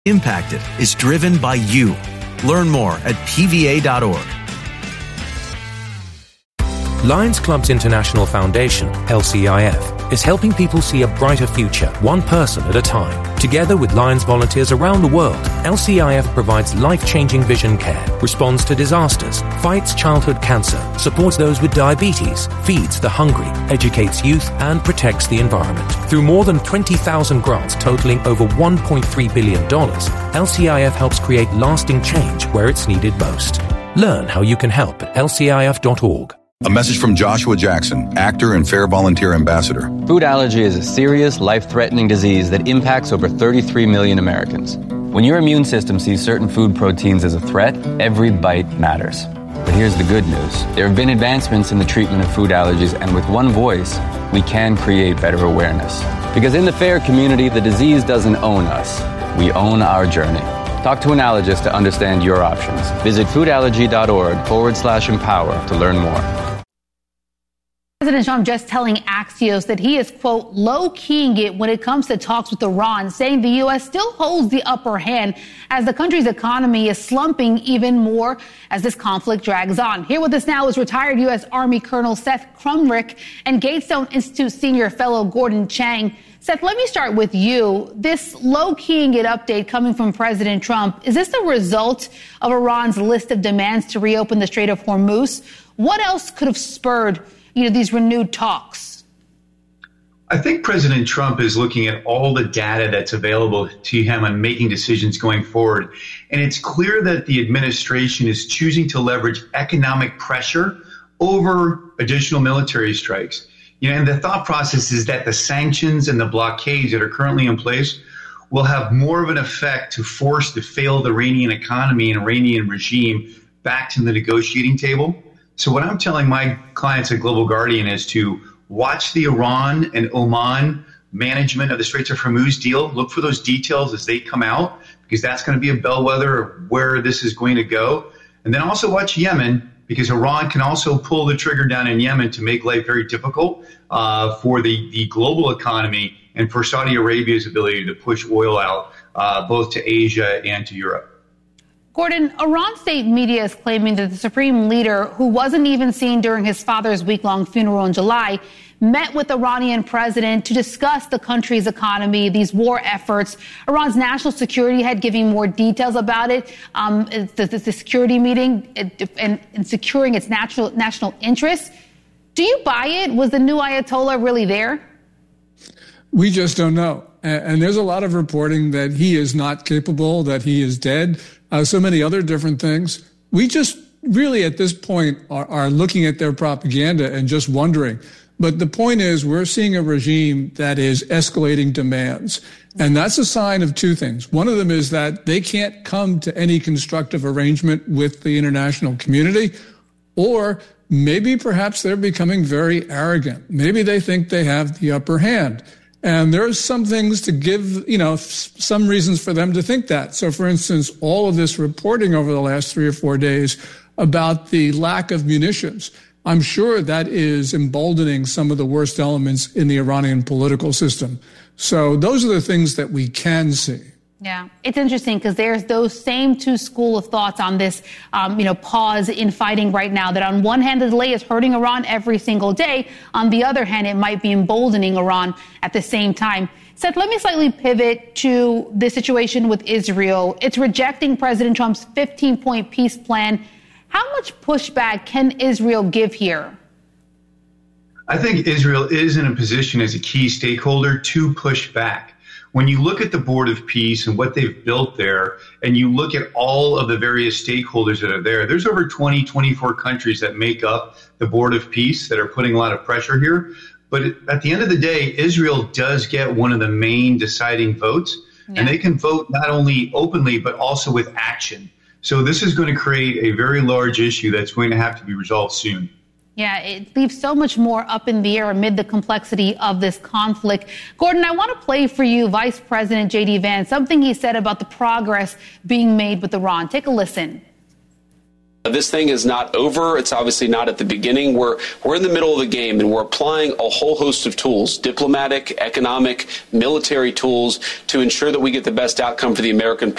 Impacted is driven by you. Learn more at pva.org. Lions Clubs International Foundation, LCIF, is helping people see a brighter future, one person at a time. Together with Lions volunteers around the world, LCIF provides life-changing vision care, responds to disasters, fights childhood cancer, supports those with diabetes, feeds the hungry, educates youth, and protects the environment. Through more than 20,000 grants totaling over $1.3 billion, LCIF helps create lasting change where it's needed most. Learn how you can help at lcif.org. A message from Joshua Jackson, actor and Fair Volunteer Ambassador. Food allergy is a serious, life-threatening disease that impacts over 33 million Americans. When your immune system sees certain food proteins as a threat, every bite matters. But here's the good news. There have been advancements in the treatment of food allergies, and with one voice, we can create better awareness. Because in the FAIR community, the disease doesn't own us. We own our journey. Talk to an allergist to understand your options. Visit foodallergy.org/empower to learn more. President Trump just telling Axios that he is, quote, low-keying it when it comes to talks with Iran, saying the U.S. still holds the upper hand as the country's economy is slumping even more as this conflict drags on. Here with us now is retired U.S. Army Colonel Seth Crumrick and Gatestone Institute Senior Fellow Gordon Chang. Seth, let me start with you. This low-keying it update coming from President Trump, is this the result of Iran's list of demands to reopen the Strait of Hormuz? What else could have spurred these renewed talks? I think President Trump is looking at all the data that's available to him and making decisions going forward. And it's clear that the administration is choosing to leverage economic pressure over additional military strikes. And the thought process is that the sanctions and the blockades that are currently in place will have more of an effect to force the failed Iranian economy and Iranian regime back to the negotiating table. So what I'm telling my clients at Global Guardian is to watch the Iran and Oman management of the Straits of Hormuz deal. Look for those details as they come out, because that's going to be a bellwether of where this is going to go. And then also watch Yemen, because Iran can also pull the trigger down in Yemen to make life very difficult for the global economy and for Saudi Arabia's ability to push oil out both to Asia and to Europe. Gordon, Iran state media is claiming that the supreme leader, who wasn't even seen during his father's week-long funeral in July, met with the Iranian president to discuss the country's economy, these war efforts. Iran's national security head giving more details about it, the security meeting and securing its national interests. Do you buy it? Was the new Ayatollah really there? We just don't know. And there's a lot of reporting that he is not capable, that he is dead, so many other different things. We just really at this point are looking at their propaganda and just wondering. But the point is, we're seeing a regime that is escalating demands. And that's a sign of two things. One of them is that they can't come to any constructive arrangement with the international community, or maybe perhaps they're becoming very arrogant. Maybe they think they have the upper hand. And there's some things to give, some reasons for them to think that. So, for instance, all of this reporting over the last 3 or 4 days about the lack of munitions, I'm sure that is emboldening some of the worst elements in the Iranian political system. So those are the things that we can see. Yeah, it's interesting because there's those same two school of thoughts on this, pause in fighting right now, that on one hand, the delay is hurting Iran every single day. On the other hand, it might be emboldening Iran at the same time. Seth, let me slightly pivot to the situation with Israel. It's rejecting President Trump's 15-point peace plan. How much pushback can Israel give here? I think Israel is in a position as a key stakeholder to push back. When you look at the Board of Peace and what they've built there, and you look at all of the various stakeholders that are there, there's over 24 countries that make up the Board of Peace that are putting a lot of pressure here. But at the end of the day, Israel does get one of the main deciding votes, and they can vote not only openly, but also with action. So this is going to create a very large issue that's going to have to be resolved soon. Yeah, it leaves so much more up in the air amid the complexity of this conflict. Gordon, I want to play for you Vice President J.D. Vance, something he said about the progress being made with Iran. Take a listen. This thing is not over. It's obviously not at the beginning. We're in the middle of the game, and we're applying a whole host of tools, diplomatic, economic, military tools, to ensure that we get the best outcome for the American people.